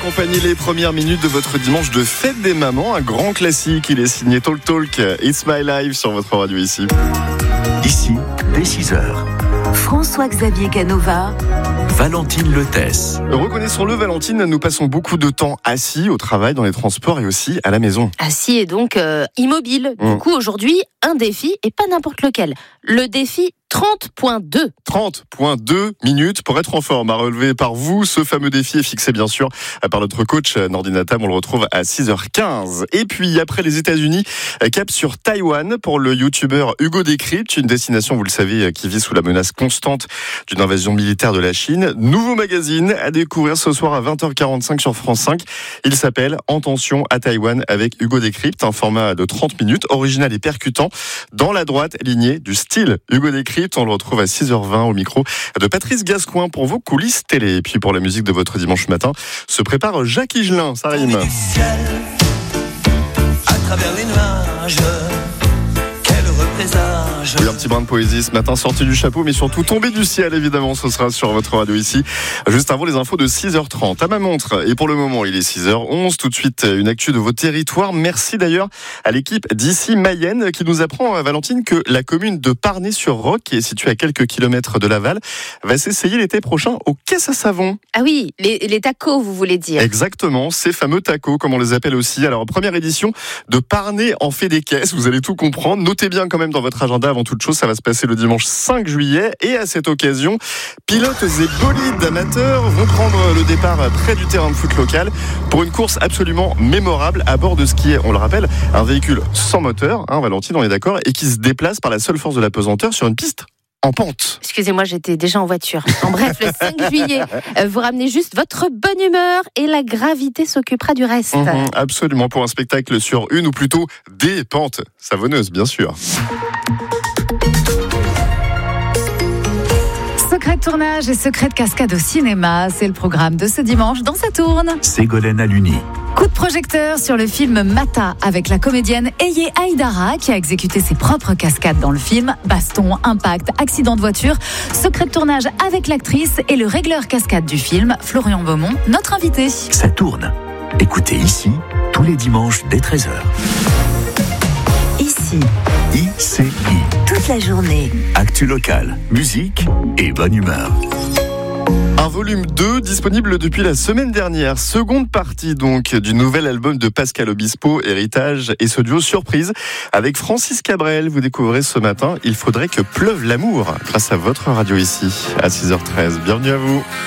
accompagner les premières minutes de votre dimanche de fête des mamans. Un grand classique, il est signé Talk Talk, It's My Life sur votre radio ici. Ici, dès 6h, François-Xavier Canova, Valentine Letesse. Reconnaissons-le, Valentine, nous passons beaucoup de temps assis au travail, dans les transports et aussi à la maison. Assis et donc immobile. Du coup, aujourd'hui, un défi et pas n'importe lequel. Le défi 30.2. 30.2 minutes pour être en forme, à relever par vous. Ce fameux défi est fixé bien sûr par notre coach Nordine Tam. On le retrouve à 6h15. Et puis après les États-Unis, cap sur Taïwan pour le youtubeur Hugo Décrypte, une destination, vous le savez, qui vit sous la menace constante d'une invasion militaire de la Chine. Nouveau magazine à découvrir ce soir à 20h45 sur France 5. Il s'appelle Attention à Taïwan avec Hugo Décrypte, un format de 30 minutes, original et percutant, dans la droite lignée du style Hugo Décrypte. On le retrouve à 6h20 au micro de Patrice Gascoin pour vos coulisses télé. Et puis pour la musique de votre dimanche matin, se prépare Jacques Higelin, ça rime. À travers les nuages, quel représage. Oui, un petit brin de poésie ce matin, sorti du chapeau, mais surtout tombé du ciel, évidemment. Ce sera sur votre radio ici, juste avant les infos de 6h30. À ma montre, et pour le moment, il est 6h11. Tout de suite, une actu de vos territoires. Merci d'ailleurs à l'équipe d'ici Mayenne qui nous apprend, Valentine, que la commune de Parnay-sur-Roc, qui est située à quelques kilomètres de Laval, va s'essayer l'été prochain aux caisses à savon. Ah oui, les tacos, vous voulez dire. Exactement, ces fameux tacos, comme on les appelle aussi. Alors, première édition de Parnay en fait des caisses, vous allez tout comprendre. Notez bien quand même dans votre agenda, avant toute chose, ça va se passer le dimanche 5 juillet. Et à cette occasion, pilotes et bolides amateurs vont prendre le départ près du terrain de foot local pour une course absolument mémorable à bord de ce qui est, on le rappelle, un véhicule sans moteur, Valentine, on est d'accord, et qui se déplace par la seule force de la pesanteur sur une piste en pente. Excusez-moi, j'étais déjà en voiture. En bref, le 5 juillet, vous ramenez juste votre bonne humeur et la gravité s'occupera du reste. Absolument, pour un spectacle sur une ou plutôt des pentes savonneuses, bien sûr. Secret de tournage et secret de cascade au cinéma, c'est le programme de ce dimanche dans Ça tourne. Ségolène Aluni. Coup de projecteur sur le film Mata avec la comédienne Eye Aïdara qui a exécuté ses propres cascades dans le film. Baston, impact, accident de voiture. Secret de tournage avec l'actrice et le régleur cascade du film, Florian Beaumont, notre invité. Ça tourne. Écoutez ici, tous les dimanches dès 13h. ici, ICI. toute la journée. Actu locale, musique et bonne humeur. Un volume 2 disponible depuis la semaine dernière. Seconde partie donc du nouvel album de Pascal Obispo, Héritage, et ce duo surprise avec Francis Cabrel. Vous découvrez ce matin Il faudrait que pleuve l'amour grâce à votre radio ici à 6h13. Bienvenue à vous.